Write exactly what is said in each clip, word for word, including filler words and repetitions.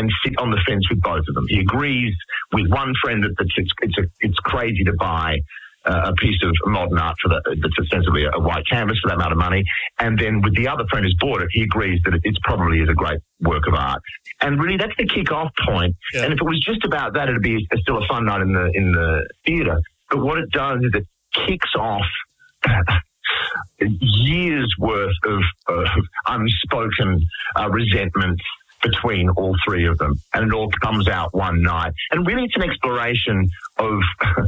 and sit on the fence with both of them. He agrees with one friend that it's it's it's, a, it's crazy to buy uh, a piece of modern art for the, that's ostensibly a, a white canvas for that amount of money, and then with the other friend who's bought it, he agrees that it it's probably is a great work of art. And really, that's the kick-off point. Yeah. And if it was just about that, it'd be a, still a fun night in the in the theatre. But what it does is it kicks off years worth of, of unspoken uh, resentment between all three of them, and it all comes out one night. And really, it's an exploration of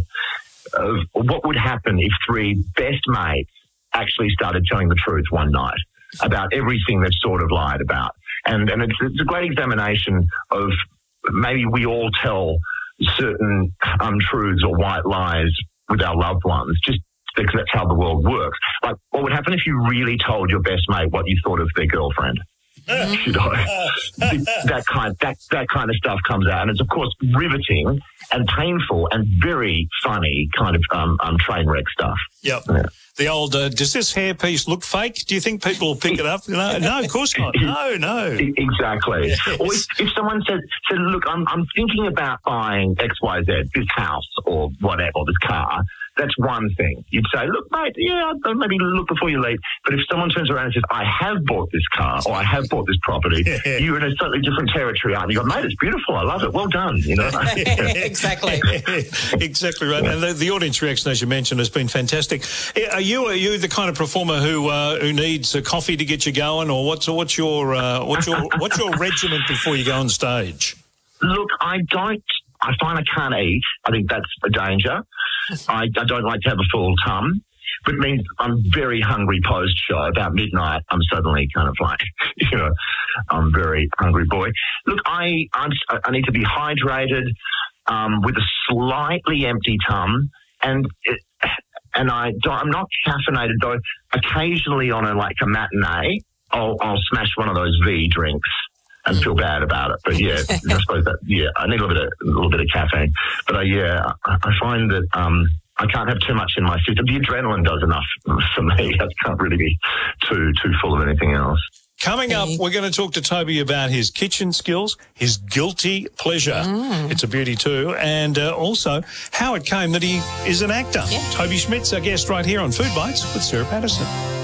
of what would happen if three best mates actually started telling the truth one night about everything they've sort of lied about. And and it's, it's a great examination of maybe we all tell certain untruths or white lies with our loved ones, just because that's how the world works. Like, what would happen if you really told your best mate what you thought of their girlfriend? You know, that kind that that kind of stuff comes out, and it's of course riveting and painful and very funny kind of um, um train wreck stuff. Yep. Yeah. The old, uh, does this hairpiece look fake? Do you think people will pick it up? No, no, of course not. No, no. Exactly. Yes. Or if, if someone said, said, look, I'm I'm thinking about buying X Y Z, this house or whatever, or this car, that's one thing. You'd say, look, mate, yeah, maybe look before you leave. But if someone turns around and says, I have bought this car or I have bought this property, you're in a slightly different territory, aren't you? You go, mate, it's beautiful. I love it. Well done. You know. Exactly. Exactly right. And the, the audience reaction, as you mentioned, has been fantastic. Are you are you the kind of performer who uh, who needs a coffee to get you going, or what's what's your uh, what's your what's your regiment before you go on stage? Look, I don't. I find I can't eat. I think that's a danger. I, I don't like to have a full tum, but it means I'm very hungry post-show. About midnight, I'm suddenly kind of like, you know, I'm a very hungry boy. Look, I I'm, I need to be hydrated um, with a slightly empty tum, and it, and I don't, I'm not caffeinated though. Occasionally on a like a matinee, I'll, I'll smash one of those V drinks and feel bad about it. But yeah, I suppose that, yeah, I need a little bit of, a little bit of caffeine. But uh, yeah, I, I find that um, I can't have too much in my system. The adrenaline does enough for me. I can't really be too, too full of anything else. Coming up, we're going to talk to Toby about his kitchen skills, his guilty pleasure. Mm. It's a beauty too. And uh, also how it came that he is an actor. Yeah. Toby Schmidt's our guest right here on Food Bites with Sarah Patterson.